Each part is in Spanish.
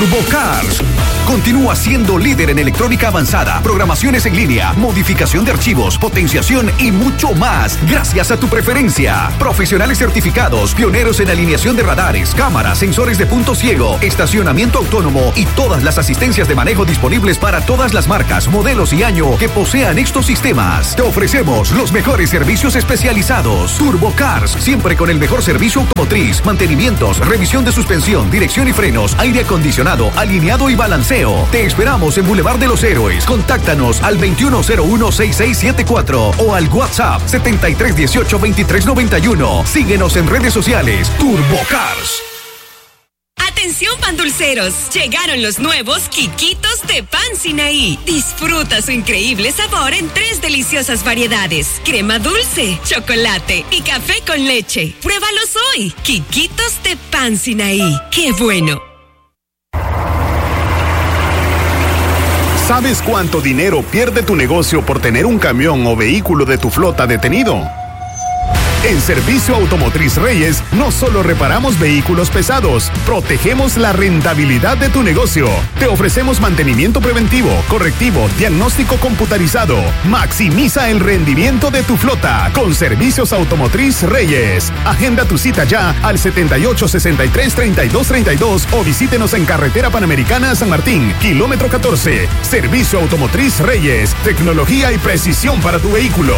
TurboCars. Continúa siendo líder en electrónica avanzada, programaciones en línea, modificación de archivos, potenciación y mucho más, gracias a tu preferencia. Profesionales certificados, pioneros en alineación de radares, cámaras, sensores de punto ciego, estacionamiento autónomo y todas las asistencias de manejo disponibles para todas las marcas, modelos y año que posean estos sistemas. Te ofrecemos los mejores servicios especializados. TurboCars, siempre con el mejor servicio automotriz, mantenimientos, revisión de suspensión, dirección y frenos, aire acondicionado, alineado y balanceo. Te esperamos en Boulevard de los Héroes. Contáctanos al 2101-6674 o al WhatsApp 7318-2391. Síguenos en redes sociales. TurboCars. Atención pandulceros, llegaron los nuevos Quiquitos de Pan Sinaí. Disfruta su increíble sabor en 3 deliciosas variedades: crema dulce, chocolate y café con leche. Pruébalos hoy. Quiquitos de Pan Sinaí. ¡Qué bueno! ¿Sabes cuánto dinero pierde tu negocio por tener un camión o vehículo de tu flota detenido? En Servicio Automotriz Reyes, no solo reparamos vehículos pesados, protegemos la rentabilidad de tu negocio. Te ofrecemos mantenimiento preventivo, correctivo, diagnóstico computarizado. Maximiza el rendimiento de tu flota con Servicios Automotriz Reyes. Agenda tu cita ya al 7863-3232 o visítenos en Carretera Panamericana San Martín, kilómetro 14. Servicio Automotriz Reyes, tecnología y precisión para tu vehículo.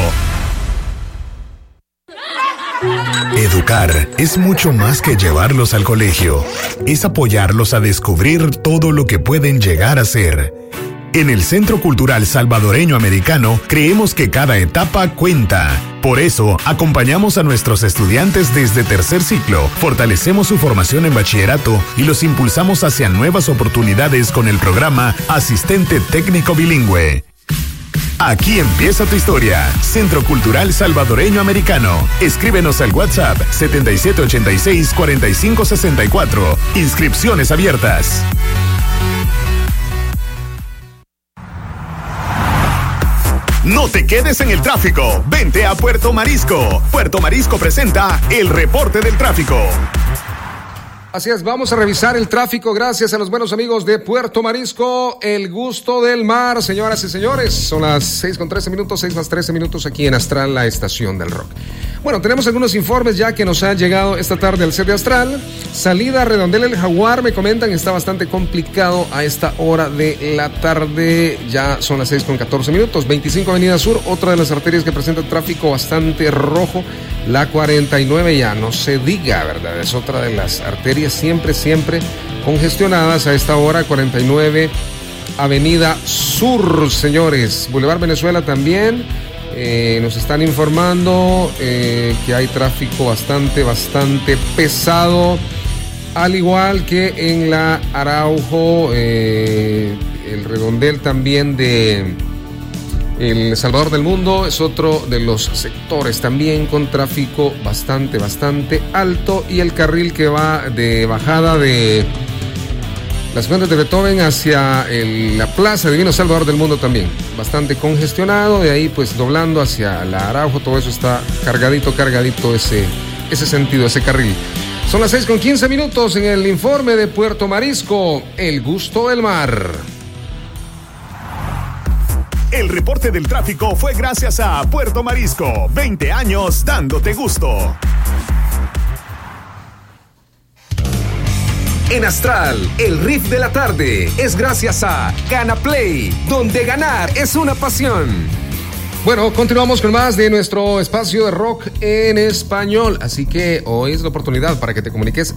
Educar es mucho más que llevarlos al colegio. Es apoyarlos a descubrir todo lo que pueden llegar a ser. En el Centro Cultural Salvadoreño Americano creemos que cada etapa cuenta. Por eso, acompañamos a nuestros estudiantes desde tercer ciclo, fortalecemos su formación en bachillerato y los impulsamos hacia nuevas oportunidades con el programa Asistente Técnico Bilingüe. Aquí empieza tu historia. Centro Cultural Salvadoreño Americano. Escríbenos al WhatsApp 7786-4564. Inscripciones abiertas. No te quedes en el tráfico. Vente a Puerto Marisco. Puerto Marisco presenta el reporte del tráfico. Así es, vamos a revisar el tráfico gracias a los buenos amigos de Puerto Marisco, el gusto del mar, señoras y señores. Son las 6:13, 6:13 aquí en Astral, la estación del rock. Bueno, tenemos algunos informes ya que nos han llegado esta tarde al set de Astral. Salida a Redondela El Jaguar, me comentan, está bastante complicado a esta hora de la tarde. Ya son las 6:14, 25 Avenida Sur, otra de las arterias que presenta tráfico bastante rojo. La 49 ya no se diga, ¿verdad? Es otra de las arterias siempre congestionadas a esta hora. 49 Avenida Sur, señores. Boulevard Venezuela también. Nos están informando que hay tráfico bastante pesado, al igual que en la Araujo, el redondel también de El Salvador del Mundo es otro de los sectores también con tráfico bastante alto, y el carril que va de bajada de las Fuentes de Beethoven hacia la Plaza Divino Salvador del Mundo también bastante congestionado. De ahí pues doblando hacia la Araujo, todo eso está cargadito ese sentido, ese carril. Son las 6:15 en el informe de Puerto Marisco, el gusto del mar. El reporte del tráfico fue gracias a Puerto Marisco, 20 años dándote gusto. En Astral, el riff de la tarde es gracias a Gana Play, donde ganar es una pasión. Bueno, continuamos con más de nuestro espacio de rock en español. Así que hoy es la oportunidad para que te comuniques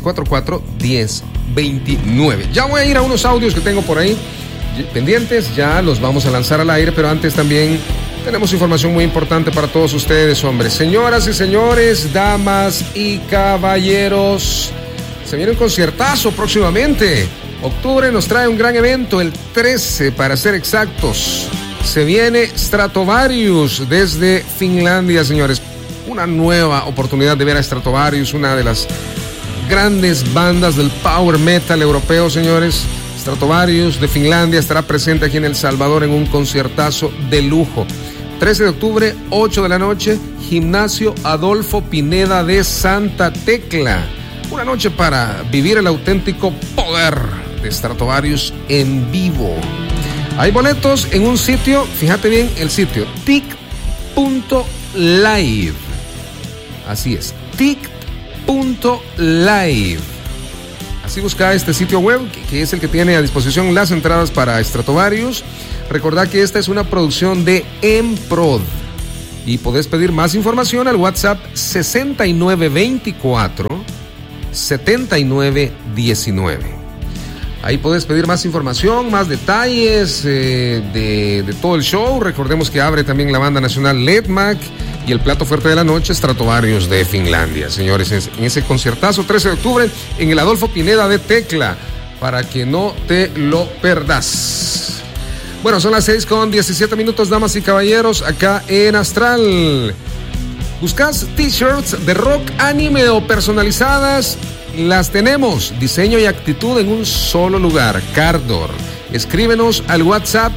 7644-1029. Ya voy a ir a unos audios que tengo por ahí pendientes, ya los vamos a lanzar al aire, pero antes también tenemos información muy importante para todos ustedes, hombres. Señoras y señores, damas y caballeros, se viene un conciertazo próximamente. Octubre nos trae un gran evento, el 13 para ser exactos. Se viene Stratovarius desde Finlandia, señores. Una nueva oportunidad de ver a Stratovarius, una de las grandes bandas del power metal europeo, señores. Stratovarius de Finlandia estará presente aquí en El Salvador en un conciertazo de lujo. 13 de octubre, 8 de la noche, Gimnasio Adolfo Pineda de Santa Tecla. Una noche para vivir el auténtico poder de Stratovarius en vivo. Hay boletos en un sitio, fíjate bien el sitio, tic.live. Así es, tic.live. Así busca este sitio web, que es el que tiene a disposición las entradas para Stratovarius. Recordad que esta es una producción de Emprod. Y podés pedir más información al WhatsApp 6924-7919. Ahí podés pedir más información, más detalles de todo el show. Recordemos que abre también la banda nacional Ledmac y el plato fuerte de la noche, Stratovarius de Finlandia. Señores, en ese conciertazo, 13 de octubre, en el Adolfo Pineda de Tecla, para que no te lo perdas. Bueno, son las 6:17, damas y caballeros, acá en Astral. ¿Buscas t-shirts de rock, anime o personalizadas? Las tenemos. Diseño y actitud en un solo lugar. Cardor. Escríbenos al WhatsApp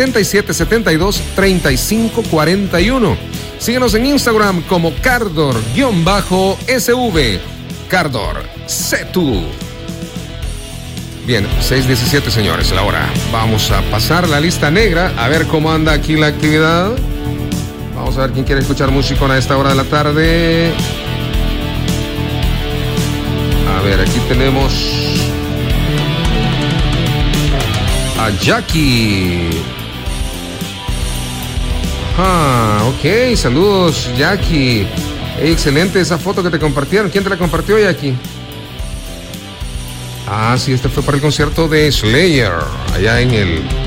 7772-3541. Síguenos en Instagram como Cardor_SV. Cardor, sé tú. Bien, 6:17, señores, la hora. Vamos a pasar la lista negra, a ver cómo anda aquí la actividad. Vamos a ver quién quiere escuchar música a esta hora de la tarde. A ver, aquí tenemos a Jackie. Ok, saludos, Jackie. Excelente esa foto que te compartieron. ¿Quién te la compartió, Jackie? Sí, este fue para el concierto de Slayer, allá en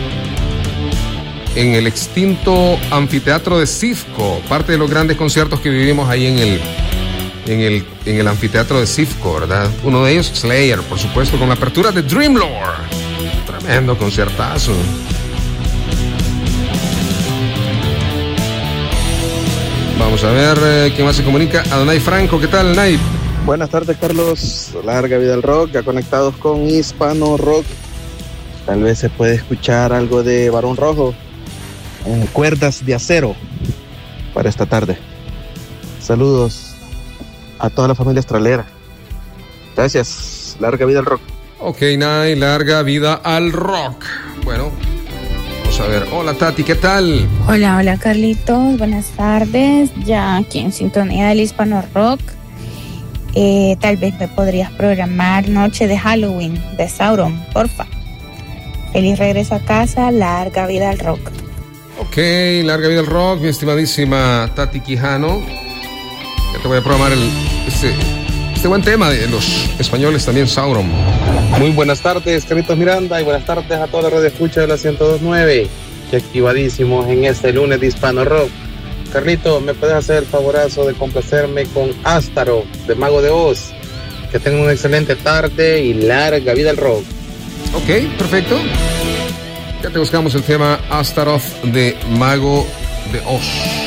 el extinto anfiteatro de Cifco, parte de los grandes conciertos que vivimos ahí en el anfiteatro de Cifco, ¿verdad? Uno de ellos, Slayer, por supuesto, con la apertura de Dreamlord. Tremendo conciertazo. Vamos a ver quién más se comunica. Adonai Franco, ¿qué tal, Nay? Buenas tardes, Carlos. Larga vida al rock, ya conectados con Hispano Rock. Tal vez se puede escuchar algo de Barón Rojo en Cuerdas de Acero para esta tarde. Saludos a toda la familia astralera. Gracias. Larga vida al rock. Ok, Nay, larga vida al rock. Bueno, vamos a ver. Hola, Tati, ¿qué tal? Hola, Carlitos. Buenas tardes. Ya aquí en sintonía del Hispano Rock. Tal vez me podrías programar Noche de Halloween de Sauron, porfa. Feliz regreso a casa, larga vida al rock. Ok, larga vida al rock, mi estimadísima Tati Quijano. Ya te voy a programar este buen tema de los españoles también, Sauron. Muy buenas tardes, Carlitos Miranda, y buenas tardes a toda la radio escucha de la 102.9. Que activadísimos en este lunes de Hispano Rock. Carlito, ¿me puedes hacer el favorazo de complacerme con Astaroth de Mago de Oz? Que tengan una excelente tarde y larga vida al rock. Ok, perfecto. Ya te buscamos el tema Astaroth de Mago de Oz.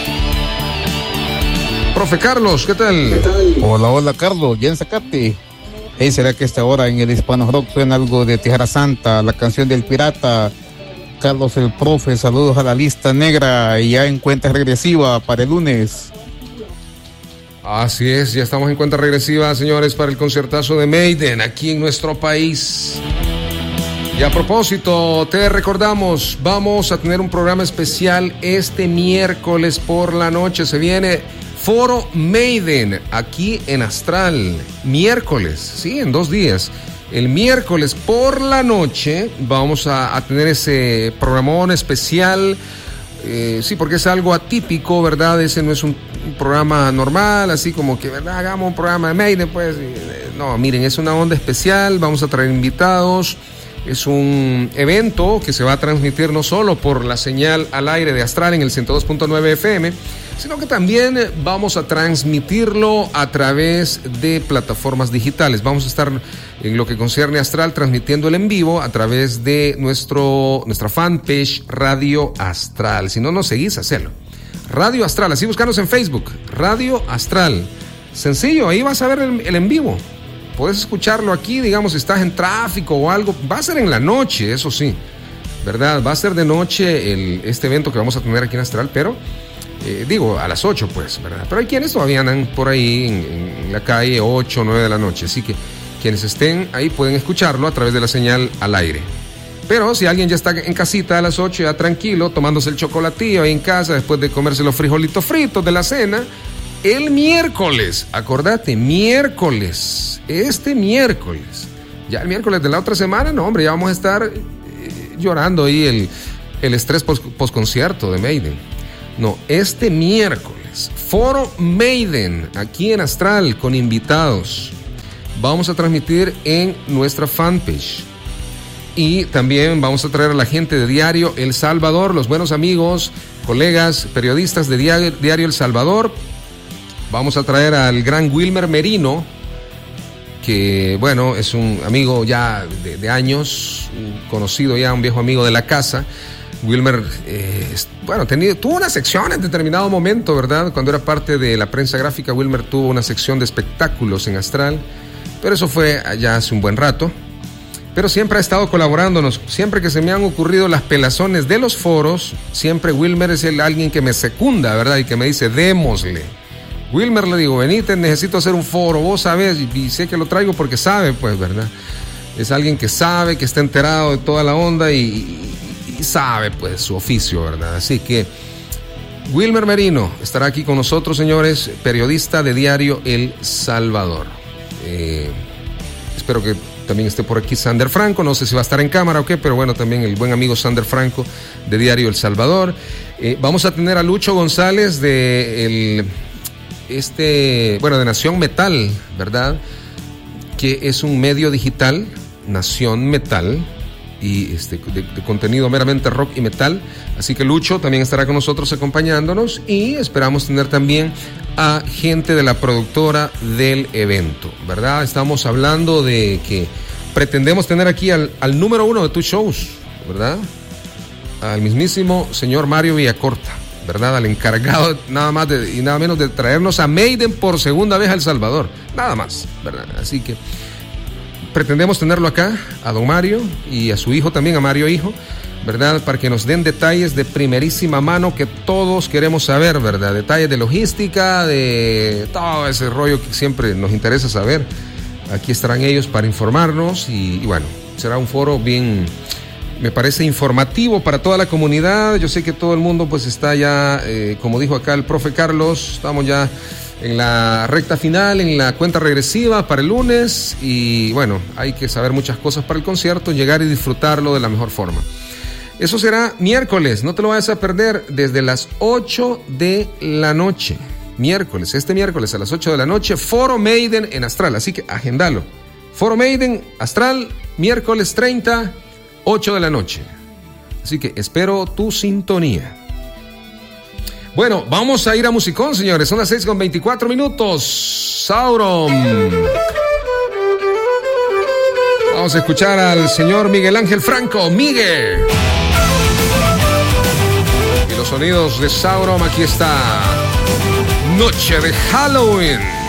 Profe Carlos, ¿qué tal? Hola, Carlos, ya en Zacate. ¿Será que esta hora en el Hispano Rock suena algo de Tierra Santa, la canción del pirata? Carlos el profe, saludos a la lista negra y ya en cuenta regresiva para el lunes. Así es, ya estamos en cuenta regresiva, señores, para el conciertazo de Maiden aquí en nuestro país. Y a propósito, te recordamos, vamos a tener un programa especial este miércoles por la noche. Se viene Foro Maiden aquí en Astral, miércoles, sí, en 2 días. El miércoles por la noche vamos a tener ese programón especial, sí, porque es algo atípico, ¿verdad? Ese no es un programa normal, así como que, ¿verdad? Hagamos un programa de Maiden, pues. No, miren, es una onda especial, vamos a traer invitados. Es un evento que se va a transmitir no solo por la señal al aire de Astral en el 102.9 FM, sino que también vamos a transmitirlo a través de plataformas digitales. Vamos a estar, en lo que concierne a Astral, transmitiendo el en vivo a través de nuestra fanpage Radio Astral. Si no nos seguís, hacelo. Radio Astral, así buscanos en Facebook, Radio Astral. Sencillo, ahí vas a ver el en vivo. Puedes escucharlo aquí, digamos, si estás en tráfico o algo. Va a ser en la noche, eso sí, ¿verdad? Va a ser de noche este evento que vamos a tener aquí en Astral, pero, a las 8, pues, ¿verdad? Pero hay quienes todavía andan por ahí en la calle 8 o 9 de la noche, así que quienes estén ahí pueden escucharlo a través de la señal al aire. Pero si alguien ya está en casita a las 8, ya tranquilo, tomándose el chocolatillo ahí en casa después de comerse los frijolitos fritos de la cena, el miércoles, acordate, miércoles, este miércoles, ya el miércoles de la otra semana, no hombre, ya vamos a estar llorando ahí el estrés post-concierto de Maiden. No, este miércoles, Foro Maiden, aquí en Astral, con invitados. Vamos a transmitir en nuestra fanpage. Y también vamos a traer a la gente de Diario El Salvador, los buenos amigos, colegas, periodistas de Diario El Salvador. Vamos a traer al gran Wilmer Merino, que bueno, es un amigo ya de años, conocido ya, un viejo amigo de la casa. Wilmer, tuvo una sección en determinado momento, ¿verdad? Cuando era parte de la prensa gráfica, Wilmer tuvo una sección de espectáculos en Astral, pero eso fue ya hace un buen rato. Pero siempre ha estado colaborándonos. Siempre que se me han ocurrido las pelazones de los foros, siempre Wilmer es alguien que me secunda, ¿verdad? Y que me dice, démosle. Wilmer, le digo, venite, necesito hacer un foro, vos sabés, y sé que lo traigo porque sabe, pues, ¿verdad? Es alguien que sabe, que está enterado de toda la onda y sabe, pues, su oficio, ¿verdad? Así que Wilmer Merino estará aquí con nosotros, señores, periodista de Diario El Salvador. Espero que también esté por aquí Sander Franco, no sé si va a estar en cámara o qué, pero bueno, también el buen amigo Sander Franco de Diario El Salvador. Vamos a tener a Lucho González de Nación Metal, ¿verdad? Que es un medio digital, Nación Metal, y de contenido meramente rock y metal. Así que Lucho también estará con nosotros acompañándonos y esperamos tener también a gente de la productora del evento, ¿verdad? Estamos hablando de que pretendemos tener aquí al número 1 de tus shows, ¿verdad? Al mismísimo señor Mario Villacorta, ¿verdad? Al encargado nada más y nada menos de traernos a Maiden por segunda vez a El Salvador, nada más, ¿verdad? Así que pretendemos tenerlo acá, a don Mario y a su hijo también, a Mario Hijo, ¿verdad? Para que nos den detalles de primerísima mano que todos queremos saber, ¿verdad? Detalles de logística, de todo ese rollo que siempre nos interesa saber. Aquí estarán ellos para informarnos y bueno, será un foro bien, me parece, informativo para toda la comunidad. Yo sé que todo el mundo pues está ya, como dijo acá el profe Carlos, estamos ya en la recta final, en la cuenta regresiva para el lunes y bueno, hay que saber muchas cosas para el concierto, llegar y disfrutarlo de la mejor forma. Eso será miércoles, no te lo vayas a perder, desde las 8 de la noche. Miércoles, este miércoles a las 8 de la noche, Foro Maiden en Astral, así que agendalo. Foro Maiden, Astral, miércoles 30, 8 de la noche. Así que espero tu sintonía. Bueno, vamos a ir a musicón, señores. Son las 6:24. Sauron. Vamos a escuchar al señor Miguel Ángel Franco, Miguel. Y los sonidos de Sauron, aquí está. Noche de Halloween.